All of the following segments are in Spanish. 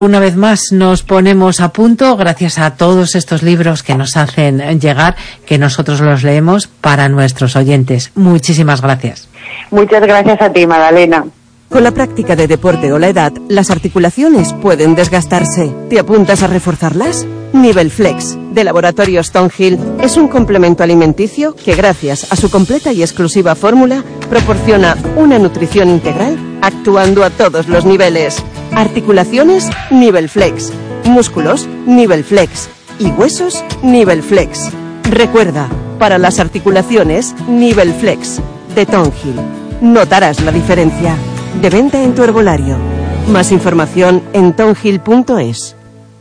Una vez más nos ponemos a punto gracias a todos estos libros que nos hacen llegar, que nosotros los leemos para nuestros oyentes. Muchísimas gracias. Muchas gracias a ti, Magdalena. Con la práctica de deporte o la edad, las articulaciones pueden desgastarse. ¿Te apuntas a reforzarlas? Nivel Flex, de Laboratorio Stonehill, es un complemento alimenticio que, gracias a su completa y exclusiva fórmula, proporciona una nutrición integral actuando a todos los niveles. Articulaciones, Nivel Flex. Músculos, Nivel Flex. Y huesos, Nivel Flex. Recuerda, para las articulaciones, Nivel Flex, de Stonehill. Notarás la diferencia. De venta en tu herbolario. Más información en stonehill.es.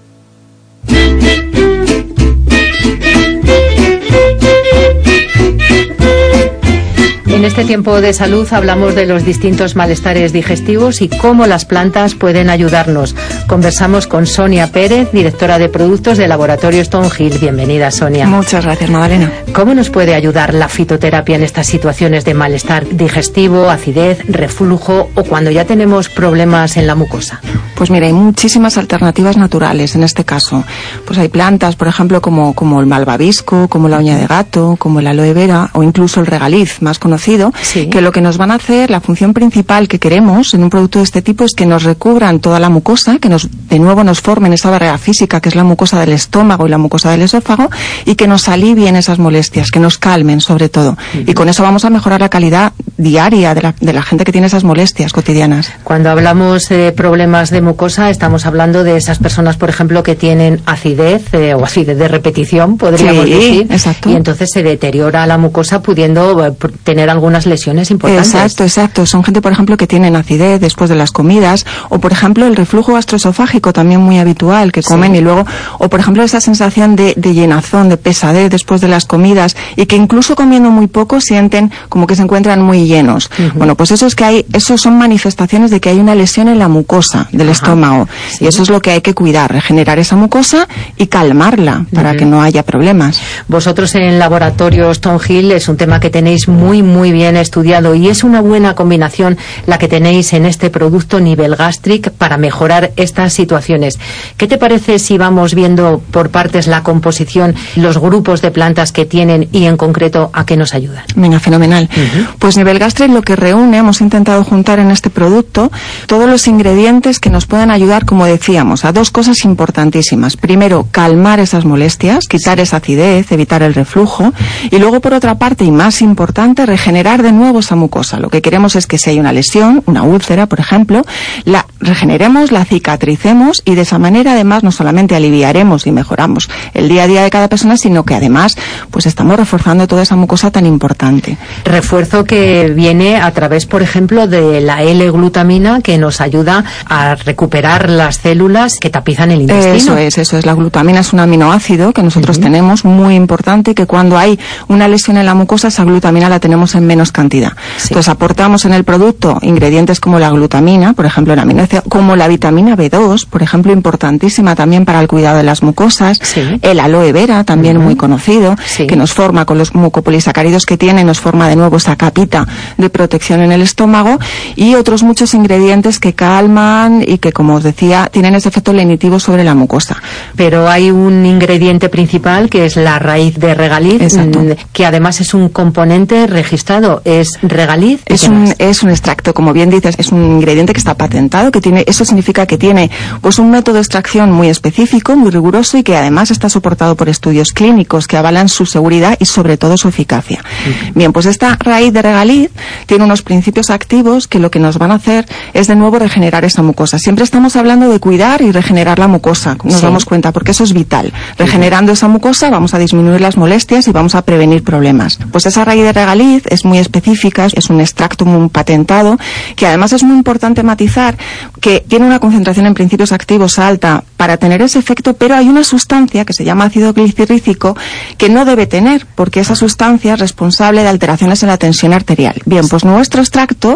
En este tiempo de salud hablamos de los distintos malestares digestivos y cómo las plantas pueden ayudarnos. Conversamos con Sonia Pérez, directora de productos del Laboratorio Stonehill. Bienvenida, Sonia. Muchas gracias, Magdalena. ¿Cómo nos puede ayudar la fitoterapia en estas situaciones de malestar digestivo, acidez, reflujo o cuando ya tenemos problemas en la mucosa? Pues mira, hay muchísimas alternativas naturales en este caso. Pues hay plantas, por ejemplo, como el malvavisco, como la uña de gato, como el aloe vera o incluso el regaliz, más conocido, sí, que lo que nos van a hacer, la función principal que queremos en un producto de este tipo es que nos recubran toda la mucosa, que de nuevo nos formen esa barrera física que es la mucosa del estómago y la mucosa del esófago y que nos alivien esas molestias, que nos calmen sobre todo. Y con eso vamos a mejorar la calidad diaria de la gente que tiene esas molestias cotidianas. Cuando hablamos de problemas de mucosa, estamos hablando de esas personas, por ejemplo, que tienen acidez o acidez de repetición, podríamos decir. Exacto. Y entonces se deteriora la mucosa pudiendo tener algunas lesiones importantes. Exacto. Son gente, por ejemplo, que tienen acidez después de las comidas, o por ejemplo el reflujo gastroesofágico, también muy habitual, que comen y luego, o por ejemplo esa sensación de llenazón, de pesadez después de las comidas, y que incluso comiendo muy poco sienten como que se encuentran muy llenos. Bueno, pues eso son manifestaciones de que hay una lesión en la mucosa del estómago, y eso es lo que hay que cuidar, regenerar esa mucosa y calmarla para que no haya problemas. Vosotros en el Laboratorio Stonehill es un tema que tenéis muy bien estudiado y es una buena combinación la que tenéis en este producto Nivel Gastric para mejorar estas situaciones. ¿Qué te parece si vamos viendo por partes la composición, los grupos de plantas que tienen y en concreto a qué nos ayudan? Venga, fenomenal. Pues Nivel Gastric lo que reúne, hemos intentado juntar en este producto todos los ingredientes que nos puedan ayudar, como decíamos, a dos cosas importantísimas. Primero, calmar esas molestias, quitar esa acidez, evitar el reflujo, y luego, por otra parte, y más importante, regenerar de nuevo esa mucosa. Lo que queremos es que si hay una lesión, una úlcera, por ejemplo, la regeneremos, la cicatricemos y de esa manera además no solamente aliviaremos y mejoramos el día a día de cada persona, sino que además pues estamos reforzando toda esa mucosa tan importante. Refuerzo que viene a través, por ejemplo, de la L-glutamina, que nos ayuda a recuperar las células que tapizan el intestino. Eso es. La glutamina es un aminoácido que nosotros tenemos, muy importante, que cuando hay una lesión en la mucosa, esa glutamina la tenemos en menos cantidad. Entonces aportamos en el producto ingredientes como la glutamina, por ejemplo, el aminoácido, como la vitamina B2, por ejemplo, importantísima también para el cuidado de las mucosas, el aloe vera, también muy conocido, que nos forma con los mucopolisacáridos que tiene, nos forma de nuevo esa capita de protección en el estómago, y otros muchos ingredientes que calman y que, como os decía, tienen ese efecto lenitivo sobre la mucosa. Pero hay un ingrediente principal que es la raíz de regaliz, que además es un componente registrado. ¿Es regaliz? Es un extracto, como bien dices, es un ingrediente que está patentado, que tiene, eso significa que tiene pues un método de extracción muy específico, muy riguroso, y que además está soportado por estudios clínicos que avalan su seguridad y sobre todo su eficacia. Bien, pues esta raíz de regaliz tiene unos principios activos que lo que nos van a hacer es de nuevo regenerar esa mucosa. Siempre estamos hablando de cuidar y regenerar la mucosa, nos damos cuenta, porque eso es vital. Regenerando esa mucosa vamos a disminuir las molestias y vamos a prevenir problemas. Pues esa raíz de regaliz es muy específica, es un extracto muy patentado, que además es muy importante matizar que tiene una concentración en principios activos alta para tener ese efecto, pero hay una sustancia que se llama ácido glicirrícico que no debe tener, porque esa sustancia es responsable de alteraciones en la tensión arterial. Bien, pues nuestro extracto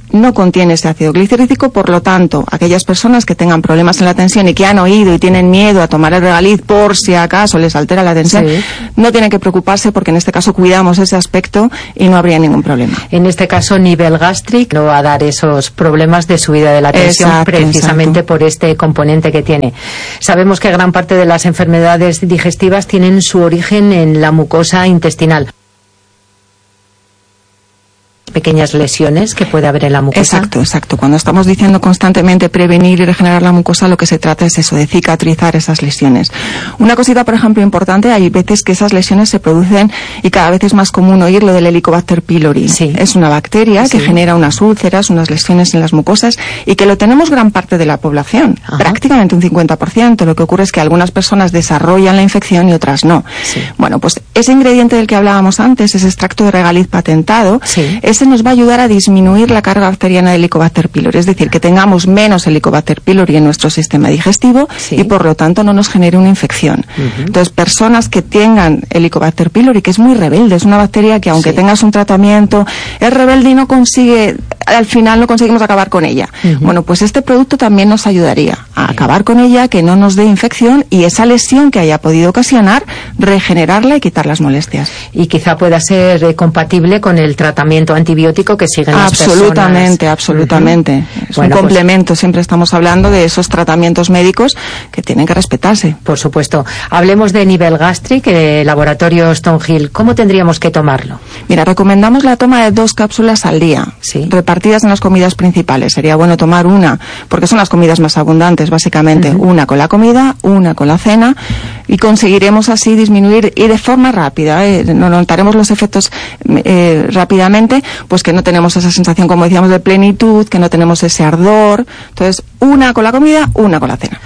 no contiene ese ácido glicírico, por lo tanto, aquellas personas que tengan problemas en la tensión y que han oído y tienen miedo a tomar el Regaliz por si acaso les altera la tensión, no tienen que preocuparse porque en este caso cuidamos ese aspecto y no habría ningún problema. En este caso, nivel gástrico no va a dar esos problemas de subida de la tensión, precisamente por este componente que tiene. Sabemos que gran parte de las enfermedades digestivas tienen su origen en la mucosa intestinal. Pequeñas lesiones que puede haber en la mucosa. Exacto. Cuando estamos diciendo constantemente prevenir y regenerar la mucosa, lo que se trata es eso, de cicatrizar esas lesiones. Una cosita, por ejemplo, importante, hay veces que esas lesiones se producen, y cada vez es más común oír lo del Helicobacter pylori. Es una bacteria que genera unas úlceras, unas lesiones en las mucosas, y que lo tenemos gran parte de la población, prácticamente un 50%. Lo que ocurre es que algunas personas desarrollan la infección y otras no. Bueno, pues ese ingrediente del que hablábamos antes, ese extracto de Regaliz patentado, ese nos va a ayudar a disminuir la carga bacteriana del Helicobacter pylori, es decir, que tengamos menos Helicobacter pylori en nuestro sistema digestivo y por lo tanto no nos genere una infección. Entonces, personas que tengan Helicobacter pylori, que es muy rebelde, es una bacteria que aunque tengas un tratamiento, es rebelde y no consigue, al final no conseguimos acabar con ella. Bueno, pues este producto también nos ayudaría a acabar con ella, que no nos dé infección y esa lesión que haya podido ocasionar, regenerarla y quitar las molestias. Y quizá pueda ser compatible con el tratamiento antibiótico que siguen las personas. Absolutamente. Es un complemento. Siempre estamos hablando de esos tratamientos médicos que tienen que respetarse. Por supuesto. Hablemos de nivel gástrico, laboratorio Stonehill. ¿Cómo tendríamos que tomarlo? Mira, recomendamos la toma de 2 cápsulas al día, repartidas en las comidas principales. Sería bueno tomar una, porque son las comidas más abundantes, básicamente. Una con la comida, una con la cena, y conseguiremos así disminuir, y de forma rápida, notaremos los efectos rápidamente, pues que no tenemos esa sensación, como decíamos, de plenitud, que no tenemos ese ardor. Entonces, una con la comida, una con la cena.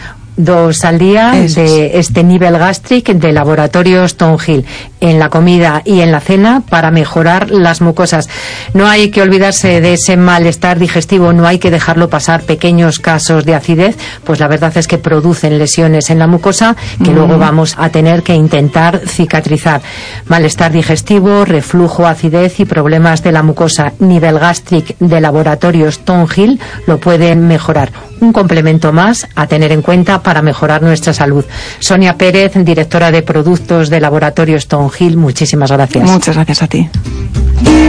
2 al día de este nivel gástrico de laboratorio Stonehill, en la comida y en la cena, para mejorar las mucosas. No hay que olvidarse de ese malestar digestivo, no hay que dejarlo pasar. Pequeños casos de acidez, pues la verdad es que producen lesiones en la mucosa que luego vamos a tener que intentar cicatrizar. Malestar digestivo, reflujo, acidez y problemas de la mucosa. Nivel gástrico de laboratorio Stonehill lo puede mejorar. Un complemento más a tener en cuenta para mejorar nuestra salud. Sonia Pérez, directora de productos de laboratorio Stonehill, muchísimas gracias. Muchas gracias a ti.